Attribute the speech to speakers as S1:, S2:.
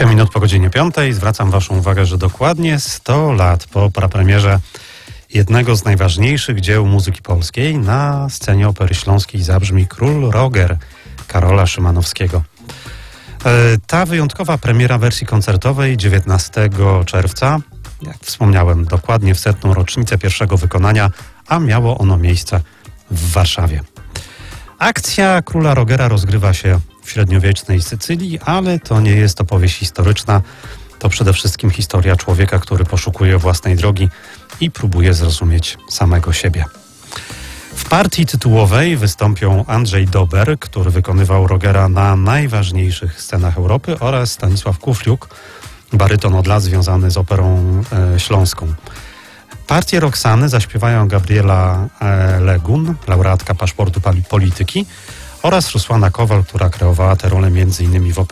S1: 8 minut po godzinie 5. Zwracam waszą uwagę, że dokładnie 100 lat po prapremierze jednego z najważniejszych dzieł muzyki polskiej na scenie Opery Śląskiej zabrzmi Król Roger Karola Szymanowskiego. Ta wyjątkowa premiera wersji koncertowej 19 czerwca, jak wspomniałem, dokładnie w 100. rocznicę pierwszego wykonania, a miało ono miejsce w Warszawie. Akcja Króla Rogera rozgrywa się w średniowiecznej Sycylii, ale to nie jest opowieść historyczna. To przede wszystkim historia człowieka, który poszukuje własnej drogi i próbuje zrozumieć samego siebie. W partii tytułowej wystąpią Andrzej Dober, który wykonywał Rogera na najważniejszych scenach Europy, oraz Stanisław Kufliuk, baryton od lat związany z Operą Śląską. Partię Roxany zaśpiewają Gabriela Legun, laureatka paszportu polityki, oraz Rusłana Kowal, która kreowała tę rolę m.in. w operze